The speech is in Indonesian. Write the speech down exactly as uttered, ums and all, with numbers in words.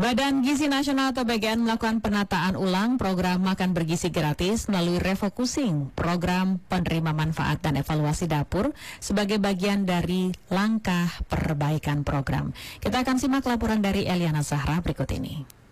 Badan Gizi Nasional atau B G N melakukan penataan ulang program makan bergizi gratis melalui refocusing program penerima manfaat dan evaluasi dapur sebagai bagian dari langkah perbaikan program. Kita akan simak laporan dari Eliana Zahra berikut ini.